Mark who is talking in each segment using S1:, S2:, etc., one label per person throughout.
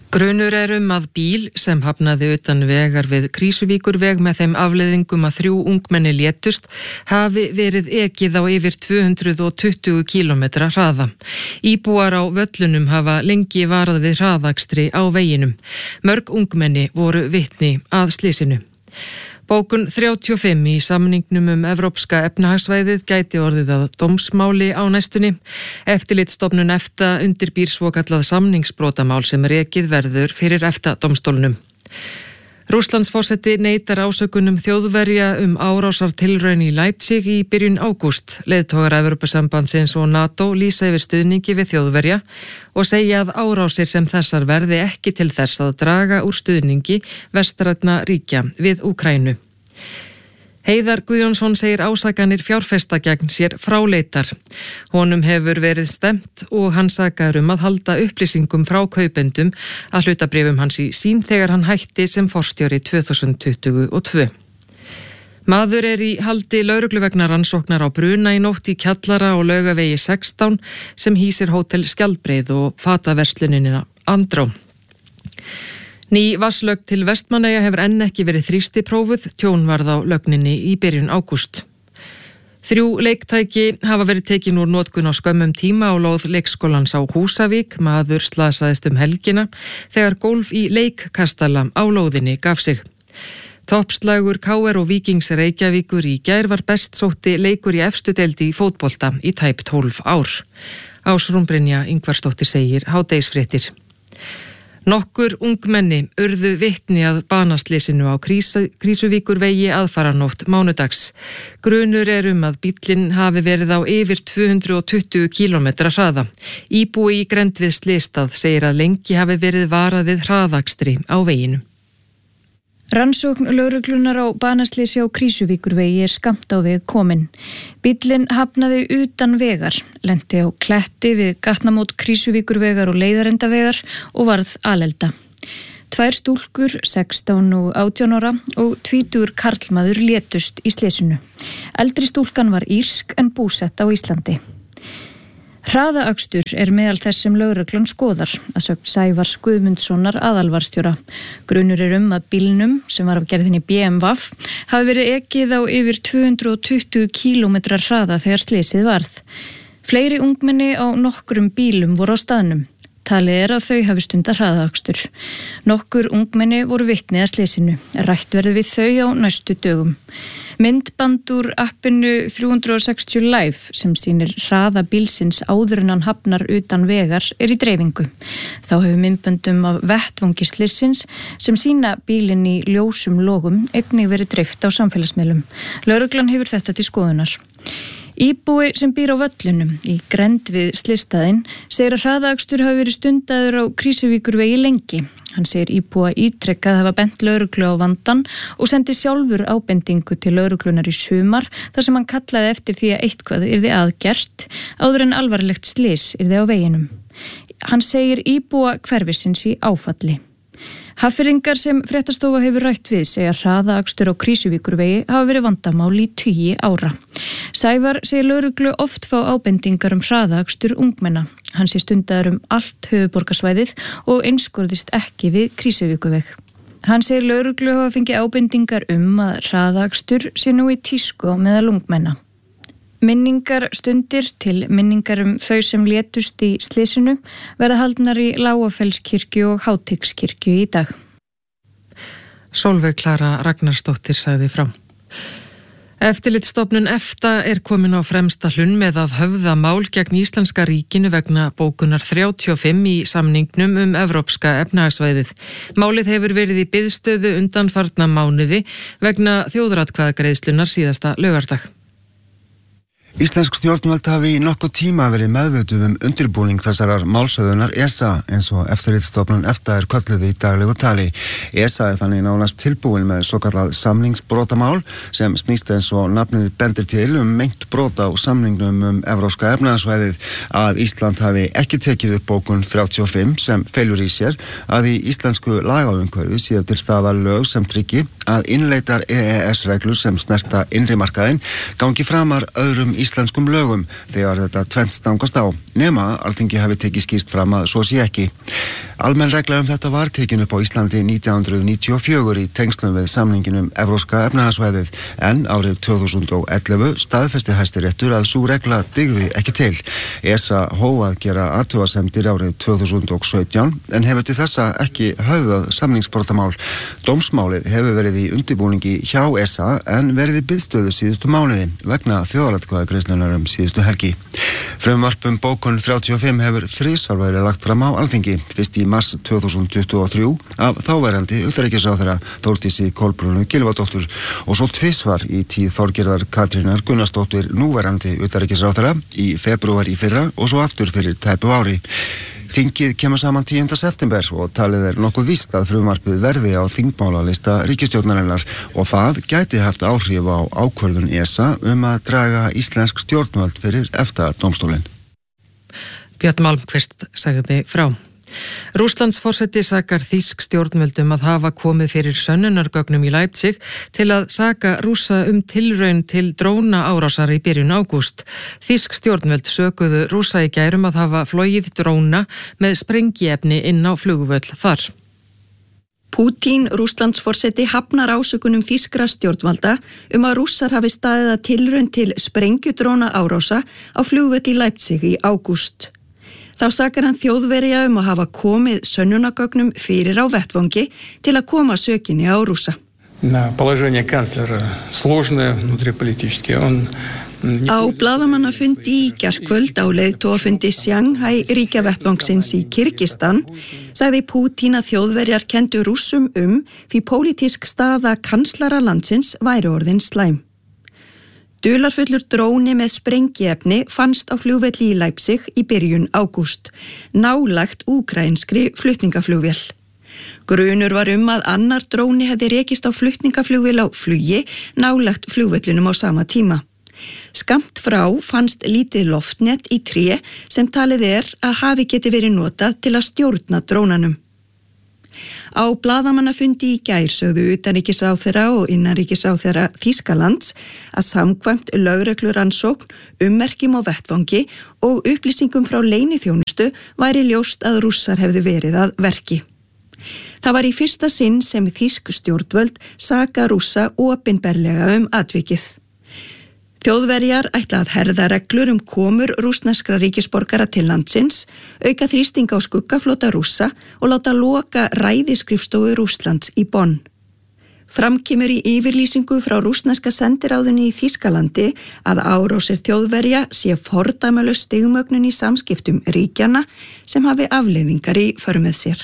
S1: Grunur að bíl sem hafnaði utan vegar við Krýsuvíkurveg með þeim afleiðingum að 3 ungmenni létust hafi verið ekið á yfir 220 km hraða. Íbúar á völlunum hafa lengi varað við hraðakstri á veginum. Mörg ungmenni voru vitni að slysinu. Bókun 35 í samningnum Evrópska efnahagssvæðið gæti orðið að dómsmáli á næstunni. Eftirlitsstofnun EFTA undirbýr svokallað samningsbrotamál sem rekið verður fyrir EFTA-dómstólnum. Rússlandsforseti neitar ásökunum Þjóðverja árásartilraun í Leipzig í byrjun ágúst. Leiðtogar Evrópusambandsins og NATO lýsa yfir stuðningi við Þjóðverja og segja að árásir sem þessar verði ekki til þess að draga úr stuðningi vestrænna ríkja við Úkraínu. Heiðar Guðjónsson segir ásakanir fjárfesta gegn sér fráleitar. Honum hefur verið stemt og hann sakar að halda upplýsingum frá kaupendum að hlutabréfum hans í sín þegar hann hætti sem forstjóri 2022. Maður í haldi lögreglu vegna rannsóknar á bruna í nótt í kjallara á Laugavegi 16 sem hýsir hótel Skjaldbreið og fataverslunina Andró. Ný vatnslögn til Vestmannaeyja hefur enn ekki verið þrýstiprófuð, tjón varð á lögninni í byrjun ágúst. 3 leiktæki hafa verið tekin úr notkun á skömmum tíma á lóð leikskólans á Húsavík. Maður slasaðist helgina þegar gólf í leikkastala á lóðinni gaf sig. Toppslagur KR og Víkings Reykjavíkur í gær var best sótti leikur í efstu deild í fótbolta í tæp 12 ár. Ásrún Brynja Ingvarsdóttir segir hádegisfréttir. Nokkur ungmenni urðu vitni að banaslysinu á Krýsuvíkurvegi aðfaranótt mánudags. Grunur að bíllinn hafi verið á yfir 220 km hraða. Íbúi í grennd við slysstað segir að lengi hafi verið varað við hraðakstri á veginum.
S2: Rannsókn lögreglunar á banaslysi á Krýsuvíkurvegi skammt á veg komin. Bíllinn hafnaði utan vegar, lenti á kletti við gatnamót Krýsuvíkurvegar og Leiðarendavegar og varð alelda. 2 stúlkur, 16 og 18 ára og 20 karlmaður létust í slysinu. Eldri stúlkan var írsk en búsett á Íslandi. Hraðaakstur meðal þess sem lögreglan skoðar, að sögn Sævars Guðmundssonar aðalvarstjóra. Grunur að bílnum, sem var af gerðinni BMW, hafi verið ekið á yfir 220 km hraða þegar slysið varð. Fleiri ungmenni á nokkrum bílum voru á staðnum. Talið að þau hafi stundað hraðaakstur. Nokkur ungmenni voru vitni að slysinu. Rætt verður við þau á næstu dögum. Myndband úr appinu 360 Live sem sýnir hraða bílsins áður en hann hafnar utan vegar í dreifingu. Þá hefur myndböndum af vettvangi slysins sem sýna bílinn í ljósum logum einnig verið dreift á samfélagsmiðlum. Lögreglan hefur þetta til skoðunar. Íbúi sem býr á völlunum í grennd við slysstaðinn segir að hraðaakstur hafi verið stundaður á Krýsuvíkurvegi lengi. Hann segir íbúa ítrekkað hafa bent lögreglu á vandann og sendi sjálfur ábendingu til lögreglunar í sumar þar sem hann kallaði eftir því að eitthvað yrði aðgert áður en alvarlegt slys yrði á veginum. Hann segir íbúa hverfisins í áfalli. Hafnfirðingar sem fréttastofa hefur rætt við segja hraðaakstur á Krýsuvíkurvegi hafa verið vandamál í 10 ára. Sævar segir lögreglu oft fá ábendingar hraðaakstur ungmenna. Hann sé stundaður allt höfuðborgarsvæðið og einskorðist ekki við Krýsuvíkurveg. Hann segir lögreglu hafa fengið ábendingar að hraðaakstur sé nú í tísku meðal ungmenna. Minningar stundir til minningar þau sem létust í slysinu verða haldnar í Lágafellskirkju og Háteigskirkju í dag.
S1: Sólveig Klara Ragnarsdóttir sagði frá. Eftirlitsstofnun EFTA komin á fremsta hlunn með að höfða mál gegn Íslenska ríkinu vegna bókunar 35 í samningnum Evrópska efnahagssvæðið. Málið hefur verið í biðstöðu undanfarna mánuði vegna þjóðaratkvæðagreiðslunnar síðasta laugardag.
S3: Íslensk stjórnvöld hafi í nokkuð tíma verið meðvituð undirbúning þessarar málshöfðunar ESA eins og eftirlitsstofnun EFTA kölluð í daglegu tali. ESA þannig nánast tilbúin með svokallað samningsbrotamál sem snýst eins og nafnið bendir til meint brot á samningnum Evrópska efnahagssvæðið að Ísland hafi ekki tekið upp bókun 35 sem felur í sér að í íslensku lagaumhverfi séu til staðar lög sem tryggi að innleitar EES-reglur sem snerta innri markaðinn gangi framar öðrum íslenskum lögum þegar þetta tvennt stangast á, nema Alþingi hafi tekið skýrt fram að svo sé ekki. Almenn regla þetta var tekin upp á Íslandi 1994 í tengslum við samningin Evrópska efnahagssvæðið en árið 2011 staðfesti Hæstiréttur að sú regla dygði ekki til. ESA hóf að gera athugasemdir árið 2017 en hefur til þessa ekki höfðað samningsbrotamál. Dómsmálið hefur verið í undirbúningi hjá ESA en verið í biðstöðu síðustu mánuði vegna þjóðaratkvæðagreiðslunnar síðustu helgi. Frumvarp bókun 35 hefur þrisvar verið lagt fram á Alþingi, fyrst í mars 2023 af þáverandi utanríkisráðherra Þórdísi Kolbrúnu Gylfadóttur og svo tvisvar í tíð Þorgerðar Katrínar Gunnarsdóttur núverandi utanríkisráðherra í febrúar í fyrra og svo aftur fyrir tæpu ári. Þingið kemur saman 10. september og talið nokkuð víst að frumvarpið verði á þingmálalista ríkisstjórnarinnar og það gæti haft áhrif á ákvörðun ESA að draga íslensk stjórnvöld fyrir EFTA-dómstólinn.
S1: Björn Malmqvist sagði frá. Rússlandsforseti sakar þýsk stjórnvöldum að hafa komið fyrir sönnunargögnum í Leipzig til að saka Rússa tilraun til drónaárásar í byrjun ágúst. Þýsk stjórnvöld sökuðu Rússa í gær að hafa flogið dróna með sprengiefni inn á flugvöll þar.
S4: Pútín, Rússlandsforseti, hafnar ásökunum þýskra stjórnvalda að Rússar hafi staðið að tilraun til sprengjudróna árása á flugvöll í Leipzig í ágúst. Þá sakar hann Þjóðverja að hafa komið sönnunargögnum fyrir á vettvangi til að koma sökinni á Rússa.
S5: Положение канцлера сложное внутриполитически.
S4: Á blaðamannafundi í gærkvöld á leiðtogafundi Shanghai ríkjavettvangsins í Kirgistan sagði Pútín að Þjóðverjar kenndu Rússum því pólitísk staða kanslara landsins væri orðin slæm. Dularfullur dróni með sprengiefni fannst á flugvelli í Leipzig í byrjun ágúst, nálægt úkraínskri flutningaflugvél. Grunur var að annar dróni hefði rekist á flutningaflugvél á flugi nálægt flugvellinum á sama tíma. Skammt frá fannst lítið loftnet í tré sem talið að hafi geti verið notað til að stjórna drónanum. Á blaðamannafundi í gær sögðu utanríkisráðherra og innanríkisráðherra Þýskalands að samkvæmt lögreglurannsókn, ummerkjum á vettvangi og upplýsingum frá leyniþjónustu væri ljóst að Rússar hefðu verið að verki. Það var í fyrsta sinn sem þýsk stjórnvöld saka Rússa opinberlega atvikið. Þjóðverjar ætla að herða reglur komur rússneskra ríkisborgara til landsins, auka þrýsting á skuggaflota Rússa og láta loka ræðisskrifstofu Rússlands í Bonn. Fram kemur í yfirlýsingu frá rússneska sendiráðinu í Þýskalandi að árásir Þjóðverja sé fordæmalaus stigmögnun í samskiptum ríkjanna sem hafi afleiðingar í för með sér.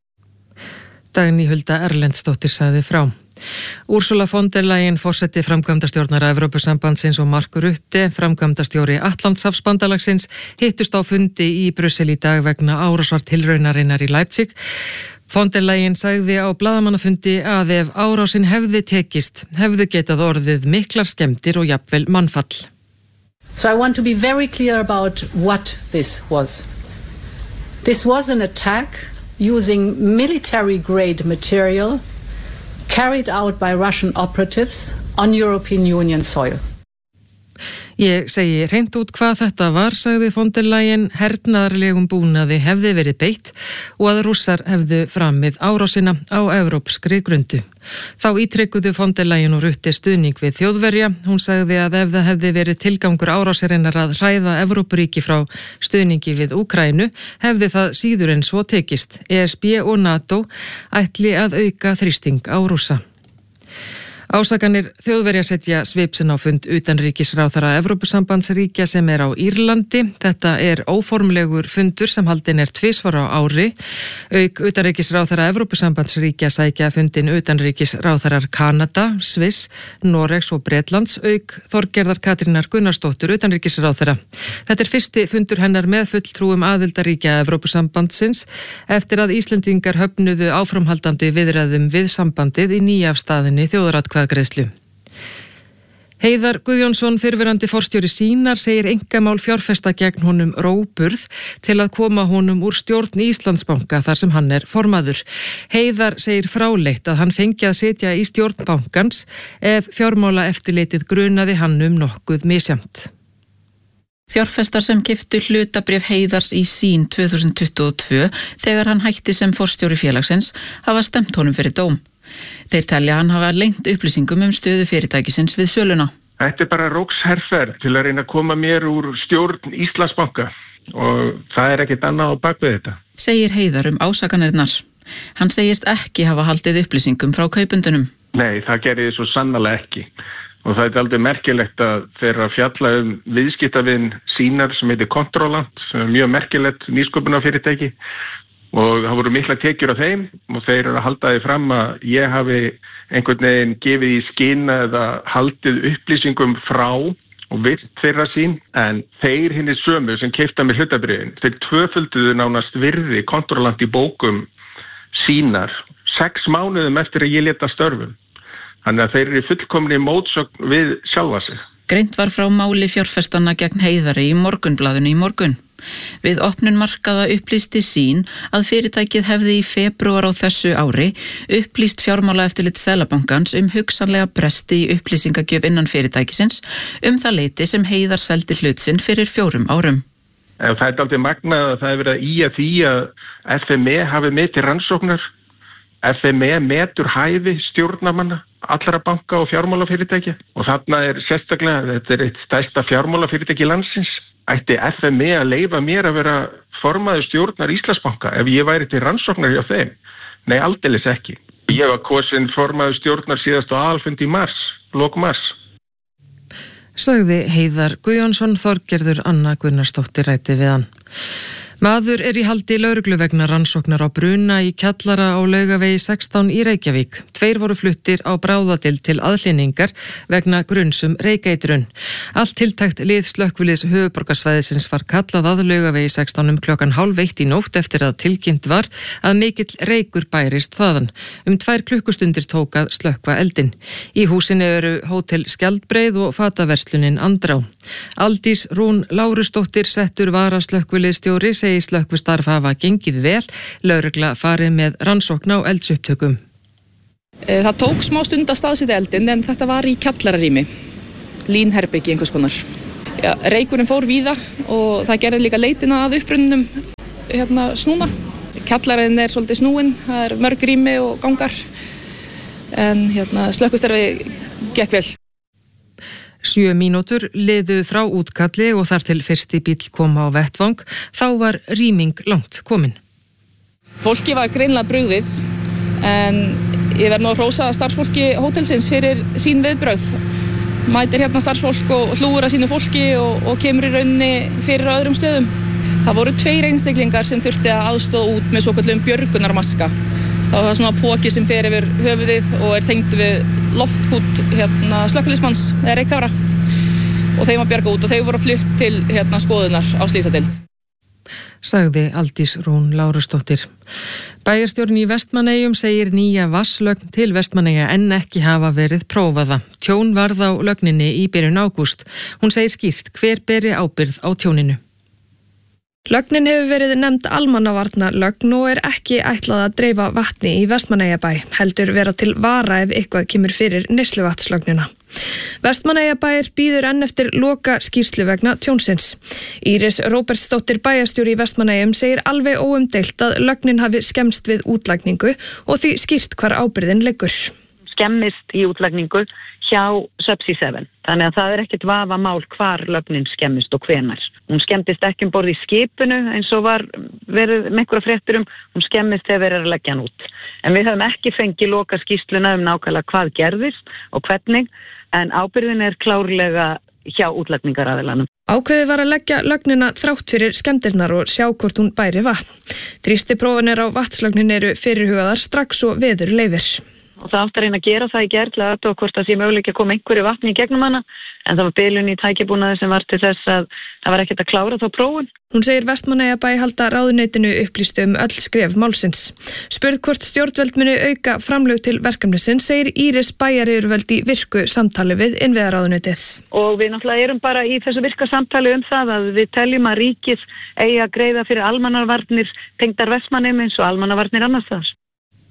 S1: Dagný Hulda Erlendsdóttir sagði frá. Ursula von der Leyen, forseti framkvæmdastjórnar Evrópusambandsins og Mark Rutte, framkvæmdastjóri Atlantshafsbandalagsins, hittust á fundi í Brussel í dag vegna árásartilraunarinnar í Leipzig. Von der Leyen sagði á blaðamannafundi að ef árásin hefði tekist, hefðu getað orðið miklar skemmdir og jafnvel mannfall.
S6: So I want to be very clear about what this was. This was an attack using military-grade material carried out by Russian operatives on European Union soil.
S1: Ég segi hreint út hvað þetta var, sagði von der Leyen, hernaðarlegum búnaði hefði verið beitt og að Rússar hefðu framið árásina á evrópskri grundu. Þá ítrekuðu von der Leyen og Rutte stuðning við Þjóðverja. Hún sagði að ef það hefði verið tilgangur árásarinnar að hræða Evrópuríki frá stuðningi við Úkraínu, hefði það síður en svo tekist. ESB og NATO ætli að auka þrýsting á Rússa. Ásakanir Þjóðverja setja svip sinn á fund utanríkisráðherra Evrópusambandsríkja sem á Írlandi. Þetta óformlegur fundur sem haldinn tvisvar á ári. Auk utanríkisráðherra Evrópusambandsríkja sækja fundin utanríkisráðherrar Kanada, Sviss, Noregs og Bretlands, auk Þorgerðar Katrínar Gunnarsdóttur utanríkisráðherra. Þetta fyrsti fundur hennar með fulltrúum aðildarríkja Evrópusambandsins eftir að Íslendingar höfnuðu áframhaldandi viðræðum við sambandið í nýafstaðinni þjóðaratkvæðagreiðslu. Heiðar Guðjónsson, fyrrverandi forstjóri Sýnar, segir einkamál fjárfesta gegn honum róburð til að koma honum úr stjórn Íslandsbanka þar sem hann formaður. Heiðar segir fráleitt að hann fengi að sitja í stjórn bankans ef fjármálaeftirlitið grunaði hann nokkuð misjafnt.
S7: Fjárfestar sem keyptu hlutabréf Heiðars í Sýn 2022 þegar hann hætti sem forstjóri félagsins hafa stemt honum fyrir dóm. Þeir telja hann hafa leynt upplýsingum stöðu fyrirtækisins við söluna.
S8: Þetta bara róksherferð til að reyna að koma mér úr stjórn Íslandsbanka og það ekkert annað á bak við þetta.
S7: Segir Heiðar ásakanirnar. Hann segist ekki hafa haldið upplýsingum frá kaupendunum.
S8: Nei, það gerði svo sannarlega ekki. Og það aldrei merkilegt að þeirra fjalla viðskiptavin Sýnar sem heitir Controlant, sem mjög merkilegt nýsköpunarfyrirtæki og það voru mikla tekjur af þeim og þeir eru að halda því fram að ég hafi einhvern veginn gefið í skyn eða haldið upplýsingum frá og virt þeirra sín en þeir hinni sömu sem keypta með hlutabréfin, þeir tvöfölduðu nánast virði Controlant í bókum Sýnar 6 mánuðum eftir að ég lét af störfum. Þannig að þeir eru fullkomni mótsögn við sjálfa sig.
S7: Greint var frá máli fjárfestanna gegn Heiðari í Morgunblaðinu í morgun. Við opnun markaða upplýsti Sýn að fyrirtækið hefði í febrúar á þessu ári upplýst fjármálaeftirlit Seðlabankans hugsanlega bresti í upplýsingagjöf innan fyrirtækisins það leyti sem Heiðar seldi hlut sinn fyrir 4 árum.
S8: Það aldrei magnað að það verið að ýja því að FME hafi með til rannsóknar. FME metur hæfi stjórnarmanna allra banka og fjármálafyrirtækja og þarna sérstaklega, þetta eitt stærsta fjármálafyrirtæki landsins. Ætti FME að leyfa mér að vera formaður stjórnar Íslandsbanka ef ég væri til rannsóknar hjá þeim? Nei, aldeilis ekki. Ég var kosin formaður stjórnar síðast á aðalfundi í lok mars.
S1: Sagði Heiðar Guðjónsson, Þorgerður Anna Gunnarsdóttir ræddi við hann. Maður í haldi lögreglu vegna rannsóknar á bruna í kjallara á Laugavegi 16 í Reykjavík. 2 voru fluttir á bráðadeild til aðhlynningar vegna grunns reykeitrun. Allt tiltækt lið slökkviliðs höfuðborgarsvæðisins var kallað að Laugavegi 16 klukkan 12:30 í nótt eftir að tilkynnt var að mikill reykur bærist þaðan. 2 klukkustundir tók að slökkva eldinn. Í húsinu eru hótel Skjaldbreið og fataverslunin Andrá. Aldís Rún Lárusdóttir settur varaslökkviliðsstjóri segir slökkvistarf hafa gengið vel, lögregla farið með rannsókn á eldsupptökum.
S9: Það tók smá stund að staðsetja eldinn en þetta var í kjallararými, línherbyggi einhvers konar. Reykurinn fór víða og það gerði líka leitina að upprunnum snúna. Kjallarinn svolítið snúinn, það mörg rými og gangar en slökkvistarfi gekk vel.
S1: 7 mínútur liðu frá útkalli og þar til fyrsti bíll kom á vettvang, þá var rýming langt komin.
S9: Fólki var greinilega brugðið en ég verð nú að hrósa starfsfólki hótelsins fyrir sín viðbrögð. Mætir starfsfólk og hlúir að sínu fólki og kemur í rauninni fyrir á öðrum stöðum. Það voru 2 einstaklingar sem þurfti að aðstoða út með svokallum björgunarmaska. Það var svona póki sem fer yfir höfuðið og tengd við loftkút slökkviliðsmanns eða reykafara og þeim að bjarga út og þeir voru flutt til skoðunar á slysadeild.
S1: Sagði Aldís Rún Lárusdóttir. Bæjarstjórinn í Vestmannaeyjum segir nýja vatnslögn til Vestmannaeyja enn ekki hafa verið prófaða. Tjón varð á lögninni í byrjun ágúst. Hún segir skýrt hver beri ábyrgð á tjóninu.
S10: Lögnin hefur verið nefnd almannavarnalögn og ekki ætlað að dreifa vatni í Vestmannaeyjabæ, heldur vera til vara ef eitthvað kemur fyrir neysluvatnslögnina. Vestmannaeyjabæir býður enn eftir loka skýrslu vegna tjónsins. Íris Róbertsdóttir bæjarstjóri í Vestmannaeyjum segir alveg óumdeilt að lögnin hafi skemmst við útlagningu og því skýrt hvar ábyrgðin liggur.
S11: Skemmist í útlagningu hjá Subsea 7. Þannig að það ekkert vafamál hvar lögnin skemmist og hvenar. Hún skemmtist ekki borð í skipinu eins og var verið með einhverja fréttur hún skemmist þegar verið að leggja hann út. En við höfum ekki fengið loka skýrsluna nákvæmlega hvað gerðist og hvernig, en ábyrgðin klárlega hjá útlagningaraðilanum.
S10: Ákveðið var að leggja lögnina þrátt fyrir skemmdirnar og sjá hvort hún bæri vatn. Þrýstiprófanir á vatnslögnin eru fyrirhugaðar strax og veður leyfir.
S11: Og það átti að reyna að gera það í gær til að aðtöga hvort það sé möguleiki að koma einhverju vatni í gegnum hana, en það var bilun í tækjabúnaði sem var til þess að það var ekkert að klára þá prófun.
S10: Hún segir Vestmannaeyjabæ halda ráðuneytinu upplýstu öll skref málsins. Spurð hvort stjórnvöld muni auka framlög til verkefnisins segir Íris bæjaryfirvöld í virku samtali við innviðaráðuneytið.
S11: Og við náttúrulega erum bara í þessu virka samtali það að við teljum að ríkið eigi að greiða fyrir almannavarnir tengdar Vestmannaeyjum eins og almannavarnir annars staðar.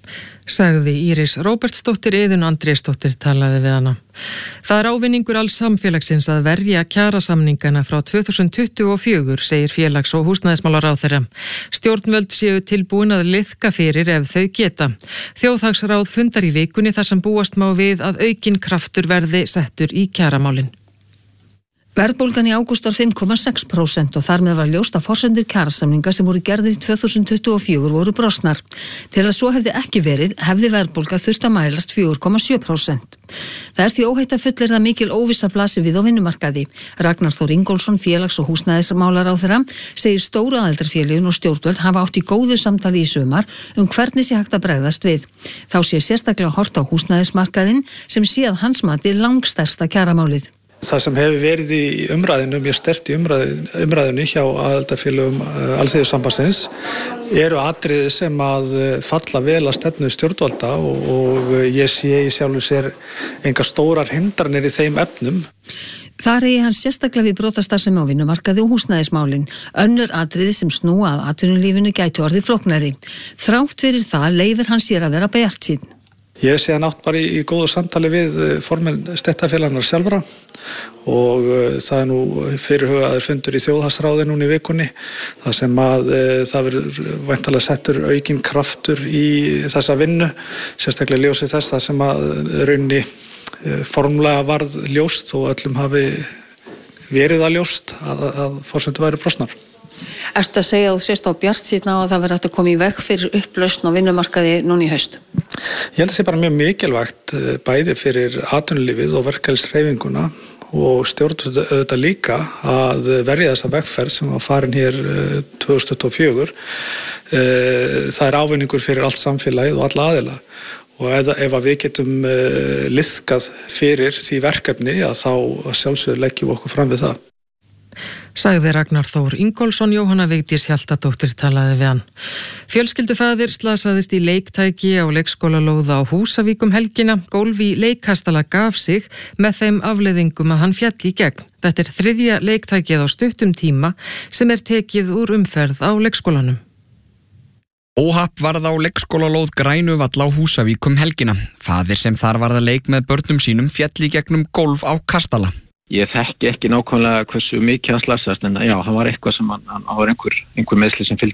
S1: Sagði Íris Róbertsdóttir, Iðunn Andrésdóttir talaði við hana. Það ávinningur alls samfélagsins að verja kjarasamningana frá 2024, segir félags- og húsnæðismálaráðherra. Stjórnvöld séu tilbúin að liðka fyrir ef þau geta. Þjóðhagsráð fundar í vikunni þar sem búast má við að aukinn kraftur verði settur í kjaramálin.
S12: Verðbólgan í ágúst var 5,6% og þar með var ljóst að forsendur kjarasamninga sem voru gerðir í 2024 voru brostnar. Til að svo hefði ekki verið, hefði verðbólga þurft að mælast 4,7%. Það því óhætt að fullyrða mikil óvissa blasi við á vinnumarkaði. Ragnar Þór Ingólfsson, félags- og húsnæðismálaráðherra, segir stóru aðildarfélögin og stjórnvöld hafa átt í góðu samtali í sumar hvernig sé hægt að bregðast við. Þá sé sérstaklega horft á húsnæðismarkaðinn sem sé að hans mati langstærsta kjaramálið.
S13: Það sem hefur verið í umræðinu, mjög sterkt í umræðinu hjá aðildarfélögum Alþýðusambandsins eru atriði sem að falla vel að stefnu stjórnvalda og ég sé í sjálfu sér enga stórar hindranir í þeim efnum.
S12: Þar eigi hann sérstaklega við brotastarfsemi á vinnumarkaði og húsnæðismálin. Önnur atriði sem snúa að atvinnulífinu gætu orðið flóknari. Þrátt fyrir það leyfir hann sér að vera bjartsýnn.
S13: Ég sé hann átt bara í góðu samtali við formenn stéttarfélaganna sjálfra og það nú fyrirhugaður fundur í þjóðhagsráði núna í vikunni þar sem að það verður væntanlega settur aukinn kraftur í þessa vinnu, sérstaklega ljósið þess þar sem að raunni formlega varð ljóst og öllum hafi verið að ljóst að forsendur væri brostnar.
S12: Ertu að segja að þú sést á bjartsýnn á að það verður hægt að koma í veg fyrir upplausn á vinnumarkaði núna í haust?
S13: Ég held að það sé bara mjög mikilvægt bæði fyrir atvinnulífið og verkalýðshreyfinguna og stjórnvöld auðvitað líka að verja þessa vegferð sem var farin hér 2024. Það ávinningur fyrir allt samfélagið og alla aðila. Og ef við getum liðkað fyrir því verkefni að þá sjálfsögðu leggjum við okkur fram við það.
S1: Sagði Ragnar Þór Ingólfsson. Jóhanna Vigdís Hjaltadóttir talaði við hann. Fjölskyldufaðir slasaðist í leiktæki á leikskólalóða á Húsavík helgina. Gólf í leikkastala gaf sig með þeim afleiðingum að hann féll í gegn. Þetta 3. leiktækið á stuttum tíma sem tekið úr umferð á leikskólanum.
S14: Óhapp varð á leikskólalóð Grænuvall á Húsavík helgina. Faðir sem þar varð að leik með börnum sínum féll í gegnum gólf á kastala.
S15: Ég þekki ekki nákvæmlega hversu mikið hann slasaðist en já, hann var eitthvað sem hann var einhver meiðsli sem fylgdi.